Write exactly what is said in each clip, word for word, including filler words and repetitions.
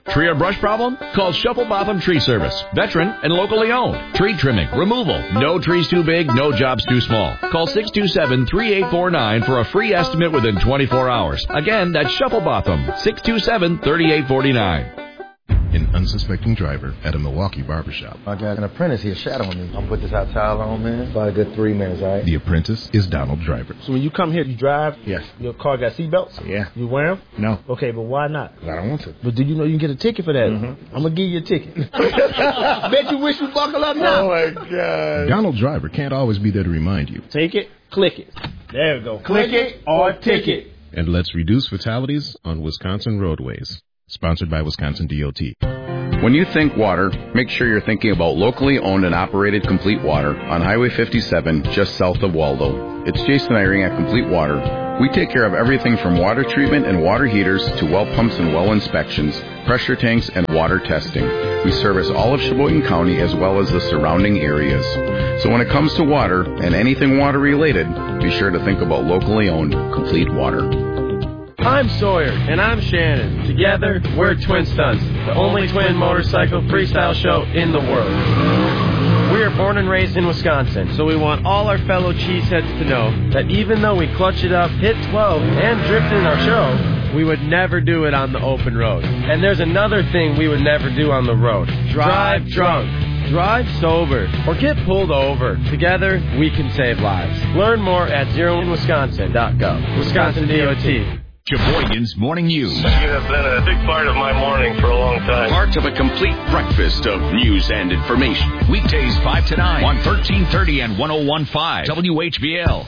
Tree or brush problem? Call Shuffle Botham Tree Service. Veteran and locally owned. Tree trimming, removal. No trees too big, no jobs too small. Call six two seven, three eight four nine for a free estimate within twenty-four hours. Again, that's Shuffle Botham, six two seven, three eight four nine. An unsuspecting driver at a Milwaukee barbershop. I got an apprentice here shadowing me. I'll put this hot towel on, man. About a good three minutes, all right? The apprentice is Donald Driver. So when you come here, you drive? Yes. Your car got seatbelts? Yeah. You wear them? No. Okay, but why not? I don't want to. But do you know you can get a ticket for that? Mm-hmm. I'm going to give you a ticket. Bet you wish you buckle up now. Oh, my God. Donald Driver can't always be there to remind you. Take it, click it. There we go. Click it or ticket. And let's reduce fatalities on Wisconsin roadways. Sponsored by Wisconsin D O T. When you think water, make sure you're thinking about locally owned and operated Complete Water on Highway fifty-seven, just south of Waldo. It's Jason Eyring at Complete Water. We take care of everything from water treatment and water heaters to well pumps and well inspections, pressure tanks, and water testing. We service all of Sheboygan County as well as the surrounding areas. So when it comes to water and anything water related, be sure to think about locally owned Complete Water. I'm Sawyer, and I'm Shannon. Together, we're Twin Stunts, the only twin motorcycle freestyle show in the world. We are born and raised in Wisconsin, so we want all our fellow cheeseheads to know that even though we clutch it up, hit twelve, and drift in our show, we would never do it on the open road. And there's another thing we would never do on the road. Drive drunk. Drive sober. Or get pulled over. Together, we can save lives. Learn more at zero in wisconsin dot gov. Wisconsin D O T. Sheboygan's Morning News. You have been a big part of my morning for a long time. Part of a complete breakfast of news and information. Weekdays five to nine on thirteen thirty and one oh one point five W H B L.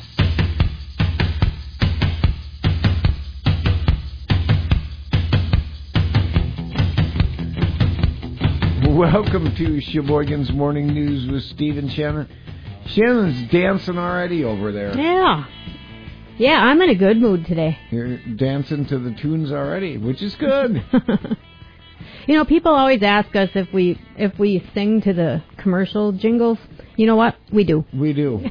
Welcome to Sheboygan's Morning News with Steve and Shannon. Shannon's dancing already over there. Yeah. Yeah, I'm in a good mood today. You're dancing to the tunes already, which is good. You know, people always ask us if we if we sing to the commercial jingles. You know what? We do. We do.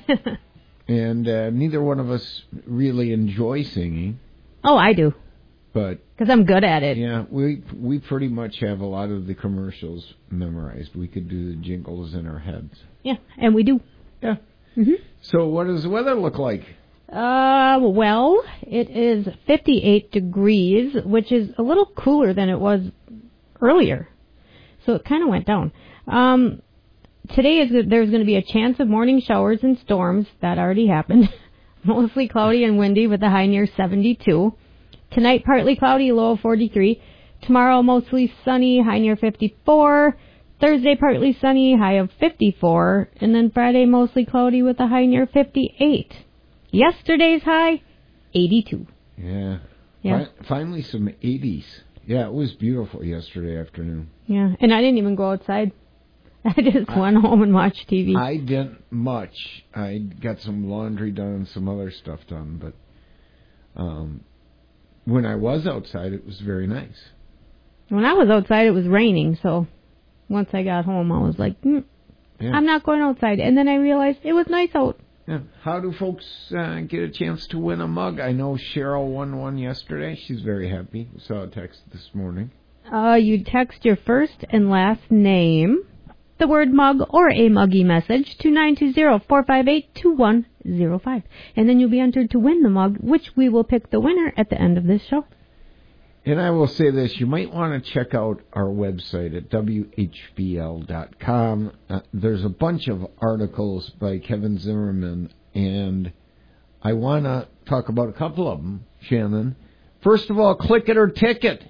And uh, neither one of us really enjoy singing. Oh, I do. But because I'm good at it. Yeah, we we pretty much have a lot of the commercials memorized. We could do the jingles in our heads. Yeah, and we do. Yeah. Mm-hmm. So what does the weather look like? Uh, well, it is fifty-eight degrees, which is a little cooler than it was earlier. So it kind of went down. Um, today is there's going to be a chance of morning showers and storms. That already happened. Mostly cloudy and windy with a high near seventy-two. Tonight, partly cloudy, low of forty-three. Tomorrow, mostly sunny, high near fifty-four. Thursday, partly sunny, high of fifty-four. And then Friday, mostly cloudy with a high near fifty-eight. Yesterday's high, eighty-two. Yeah. Yeah. Fi- finally some eighties. Yeah, it was beautiful yesterday afternoon. Yeah, and I didn't even go outside. I just I, went home and watched T V. I didn't much. I got some laundry done and some other stuff done, but um, when I was outside, it was very nice. When I was outside, it was raining, so once I got home, I was like, mm, yeah. I'm not going outside. And then I realized it was nice out. Yeah. How do folks uh, get a chance to win a mug? I know Cheryl won one yesterday. She's very happy. We saw a text this morning. Uh, you text your first and last name, the word mug, or a muggy message to nine two zero, four five eight, two one zero five. And then you'll be entered to win the mug, which we will pick the winner at the end of this show. And I will say this, you might want to check out our website at W H B L dot com. Uh, there's a bunch of articles by Kevin Zimmerman, and I want to talk about a couple of them, Shannon. First of all, Click It or Ticket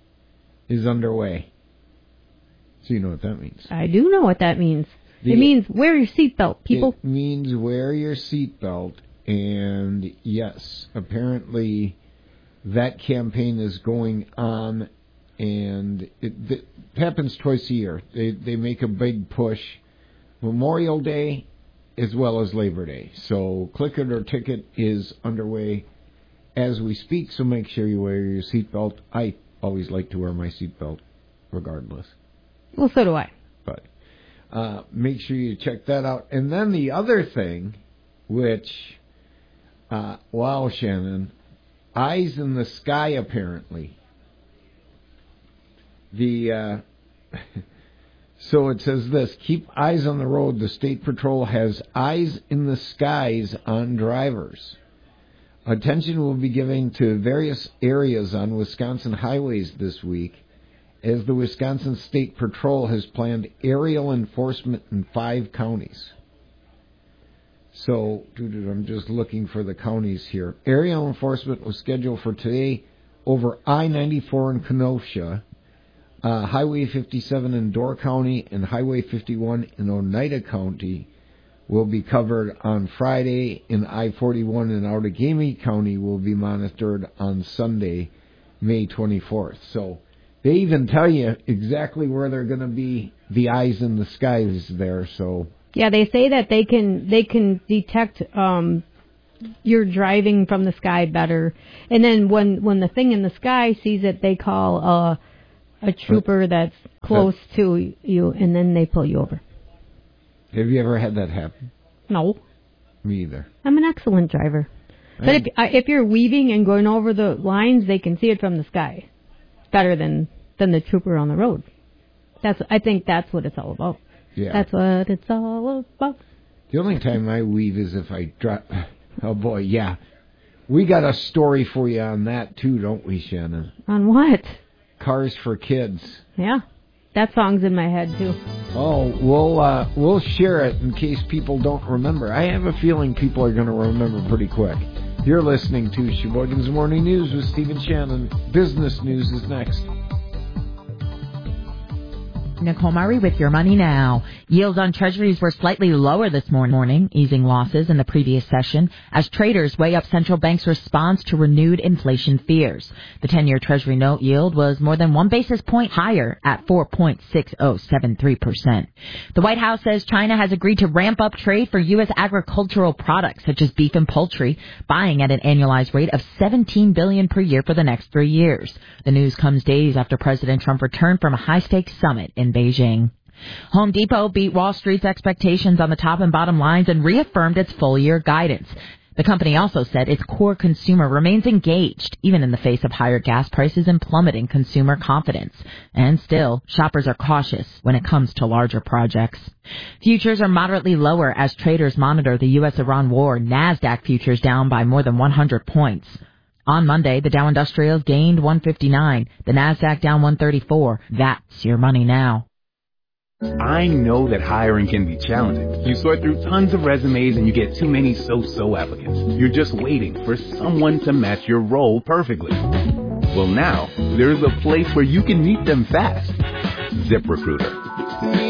is underway. So you know what that means. I do know what that means. The, it means wear your seatbelt, people. It means wear your seatbelt, and yes, apparently that campaign is going on, and it, it happens twice a year. They they make a big push, Memorial Day as well as Labor Day. So Click It or Ticket is underway as we speak, so make sure you wear your seatbelt. I always like to wear my seatbelt regardless. Well, so do I. But uh, make sure you check that out. And then the other thing, which, uh, wow, Shannon, Eyes in the Sky, apparently. The uh, so it says this: keep eyes on the road. The State Patrol has eyes in the skies on drivers. Attention will be given to various areas on Wisconsin highways this week, as the Wisconsin State Patrol has planned aerial enforcement in five counties. So, I'm just looking for the counties here. Aerial enforcement was scheduled for today over I ninety-four in Kenosha, uh, Highway fifty-seven in Door County, and Highway fifty-one in Oneida County will be covered on Friday, and I forty-one in Outagamie County will be monitored on Sunday, May twenty-fourth. So, they even tell you exactly where they're going to be, the eyes in the skies there, so... Yeah, they say that they can they can detect um, you're driving from the sky better, and then when when the thing in the sky sees it, they call uh, a trooper that's close to you, and then they pull you over. Have you ever had that happen? No. Me either. I'm an excellent driver, but if uh, if you're weaving and going over the lines, they can see it from the sky better than than the trooper on the road. That's I think that's what it's all about. Yeah. That's what it's all about. The only time I weave is if I drop... Oh, boy, yeah. We got a story for you on that, too, don't we, Shannon? On what? Cars for Kids. Yeah. That song's in my head, too. Oh, we'll, uh, we'll share it in case people don't remember. I have a feeling people are going to remember pretty quick. You're listening to Sheboygan's Morning News with Steve and Shannon. Business News is next. Nicole Murray with Your Money Now. Yields on treasuries were slightly lower this morning, easing losses in the previous session as traders weigh up central banks' response to renewed inflation fears. The ten-year treasury note yield was more than one basis point higher at four point six oh seven three percent. The White House says China has agreed to ramp up trade for U S agricultural products such as beef and poultry, buying at an annualized rate of seventeen billion dollars per year for the next three years. The news comes days after President Trump returned from a high-stakes summit in Beijing. Home Depot beat Wall Street's expectations on the top and bottom lines and reaffirmed its full-year guidance. The company also said its core consumer remains engaged, even in the face of higher gas prices and plummeting consumer confidence. And still, shoppers are cautious when it comes to larger projects. Futures are moderately lower as traders monitor the U S Iran war. NASDAQ futures down by more than one hundred points. On Monday, the Dow Industrials gained one fifty-nine, the NASDAQ down one thirty-four. That's Your Money Now. I know that hiring can be challenging. You sort through tons of resumes and you get too many so-so applicants. You're just waiting for someone to match your role perfectly. Well, now, there's a place where you can meet them fast. ZipRecruiter.